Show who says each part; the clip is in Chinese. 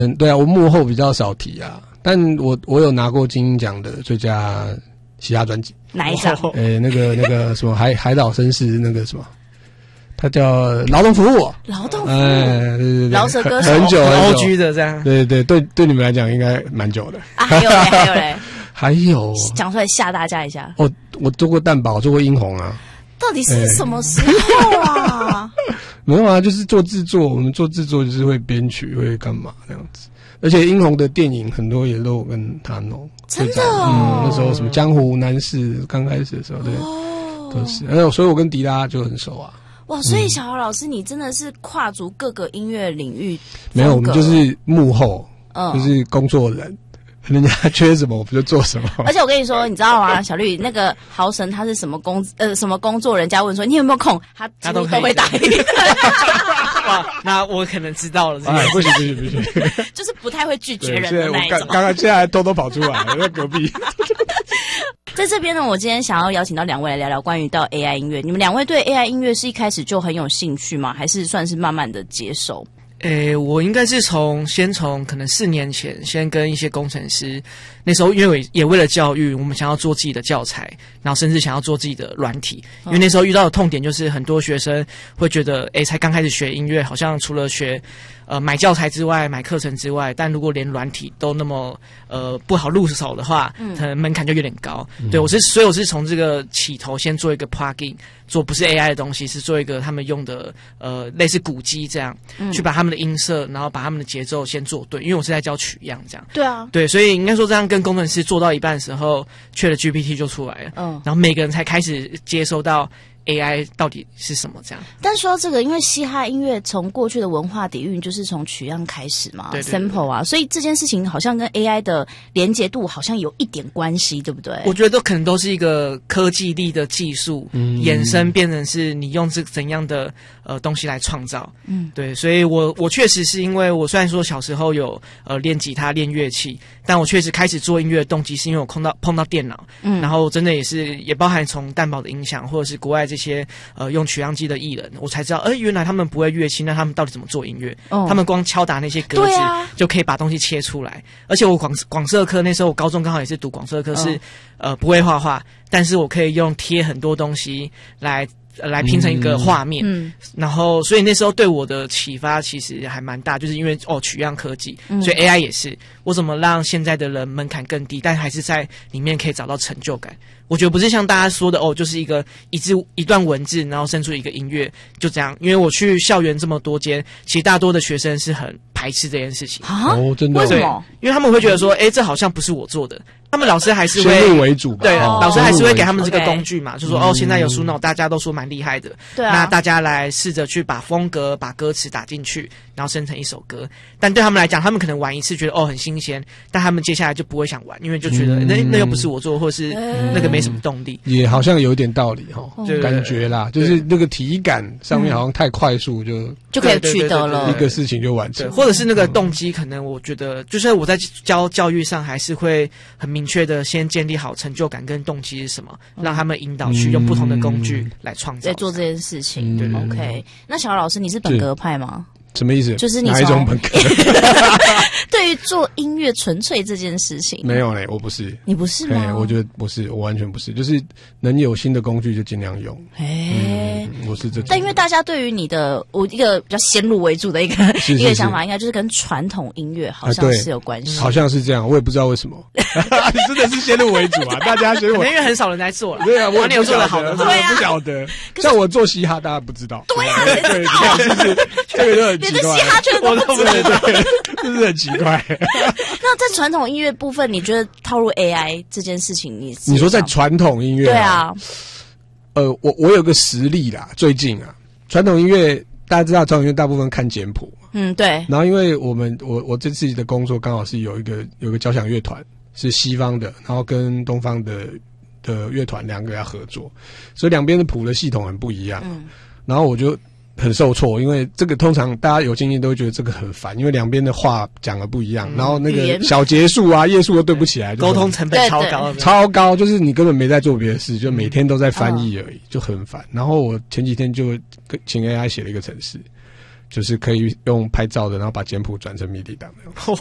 Speaker 1: 对啊，我幕后比较少提啊，但我有拿过金鹰奖的最佳嘻哈专辑。
Speaker 2: 哪一张？
Speaker 1: 那个什么海岛绅士那个什么，他叫劳动服务。
Speaker 2: 劳动服务，
Speaker 1: 对，
Speaker 2: 饶舌歌手，
Speaker 1: 很久
Speaker 3: OG 的这样。
Speaker 1: 对，对你们来讲应该蛮久的
Speaker 2: 啊。还有嘞，
Speaker 1: 还有
Speaker 2: 讲出来吓大家一下。
Speaker 1: 我做过蛋堡，做过英红啊。
Speaker 2: 到底是什么时候啊？
Speaker 1: 没有啊，就是做制作，我们做制作就是会编曲，会干嘛这样子。而且英红的电影很多也都有跟他弄。
Speaker 2: 真的哦。
Speaker 1: 那时候什么江湖男士刚开始的时候，对，都是。所以我跟迪拉就很熟啊。
Speaker 2: 哇，所以小豪老师，你真的是跨足各个音乐领域。
Speaker 1: 没有，我们就是幕后，就是工作人。人家缺什么我们就做什么。
Speaker 2: 而且我跟你说，你知道吗？小绿那个豪神他是什么工作？人家问说你有没有空，他几乎都会答应。
Speaker 3: 哇，那我可能知道了。
Speaker 1: 不行，
Speaker 2: 就是不太会拒绝人的那一种。
Speaker 1: 刚现在偷偷跑出来了，在隔壁。
Speaker 2: 在这边呢，我今天想要邀请到两位来聊聊关于到 AI 音乐。你们两位对 AI 音乐是一开始就很有兴趣吗？还是算是慢慢的接受？
Speaker 3: 我应该是先从可能4年前，先跟一些工程师，那时候因为也为了教育，我们想要做自己的教材，然后甚至想要做自己的软体，因为那时候遇到的痛点就是很多学生会觉得，才刚开始学音乐，好像除了学买教材之外，买课程之外，但如果连软体都那么不好入手的话，可能门槛就有点高。对，所以我是从这个起头先做一个 plugin， 做不是 AI 的东西，是做一个他们用的类似鼓机这样，去把他们的音色，然后把他们的节奏先做对，因为我是在教取样这样。
Speaker 2: 对啊，
Speaker 3: 对，所以应该说这样跟工程师做到一半的时候，ChatGPT 就出来了，然后每个人才开始接收到AI 到底是什么这样。
Speaker 2: 但说到这个，因为嘻哈音乐从过去的文化底蕴就是从取样开始嘛，
Speaker 3: 对
Speaker 2: sample 啊，所以这件事情好像跟 AI 的连结度好像有一点关系，对不对？
Speaker 3: 我觉得可能都是一个科技力的技术衍生，变成是你用这怎样的东西来创造。对，所以我确实是因为我虽然说小时候有练吉他练乐器，但我确实开始做音乐的动机是因为我碰到电脑，然后真的也包含从蛋堡的音响或者是国外这些用取样机的艺人，我才知道原来他们不会乐器，那他们到底怎么做音乐？他们光敲打那些格子就可以把东西切出来。而且我广社科那时候我高中刚好也是读广社科，是不会画画，但是我可以用贴很多东西来拼成一个画面，然后所以那时候对我的启发其实还蛮大，就是因为取样科技，所以 AI 也是我怎么让现在的人门槛更低，但还是在里面可以找到成就感。我觉得不是像大家说的就是一段文字，然后生出一个音乐就这样。因为我去校园这么多间，其实大多的学生是很排斥这件事情
Speaker 2: 啊。
Speaker 1: 真的？
Speaker 2: 为什么？
Speaker 3: 因为他们会觉得说，这好像不是我做的。他们老师还是会
Speaker 1: 先入为主吧，
Speaker 3: 对，老师还是会给他们这个工具嘛，就说现在有Suno，大家都说蛮厉害的，
Speaker 2: 对啊，
Speaker 3: 那大家来试着去把风格、把歌词打进去，然后生成一首歌。但对他们来讲，他们可能玩一次觉得很新鲜，但他们接下来就不会想玩，因为就觉得那又不是我做，或是那个没什么动力。
Speaker 1: 也好像有点道理感觉啦，就是那个体感上面好像太快速就
Speaker 2: 可以取得了
Speaker 1: 一个事情就完成，
Speaker 3: 或者是那个动机，可能我觉得就是我在教育上还是会很明确的先建立好成就感跟动机是什么，让他们引导去用不同的工具来创造，
Speaker 2: 在做这件事情。对 OK， 那小老师你是本格派吗？
Speaker 1: 什么意思？
Speaker 2: 就是你
Speaker 1: 哪一种本格？
Speaker 2: 对于做音乐纯粹这件事情，
Speaker 1: 没有嘞，我不是。
Speaker 2: 你不是吗？
Speaker 1: 我觉得不是，我完全不是，就是能有新的工具就尽量用。我是这种。
Speaker 2: 但因为大家对于你的一个比较先入为主的一个想法，应该就是跟传统音乐好像是有关系，
Speaker 1: 好像是这样，我也不知道为什么。真的是先入为主啊！大家觉得
Speaker 3: 因为很少人在做了。
Speaker 1: 对啊，我
Speaker 3: 也有做的好的，
Speaker 1: 我不晓得。像我做嘻哈，大家不知道。
Speaker 2: 对啊，
Speaker 1: 对，这个就很奇怪。
Speaker 2: 连嘻哈圈都不知道，
Speaker 1: 就是很奇怪。
Speaker 2: 那在传统音乐部分，你觉得套入 AI 这件事情，
Speaker 1: 你说在传统音乐？
Speaker 2: 对啊。
Speaker 1: 我有个实例啦，最近传统音乐大家知道，传统音乐大部分看简谱。
Speaker 2: 对。
Speaker 1: 然后因为我这次的工作刚好是有一个交响乐团是西方的，然后跟东方的乐团两个要合作，所以两边的谱的系统很不一样。然后我就很受挫，因为这个通常大家有经验都会觉得这个很烦，因为两边的话讲的不一样，然后那个小节数啊、页数都对不起来，
Speaker 3: 沟通成本
Speaker 1: 超高，就是你根本没在做别的事，就每天都在翻译而已，就很烦。然后我前几天就请 AI 写了一个程式， 就是可以用拍照的，然后把简谱转成MIDI档的。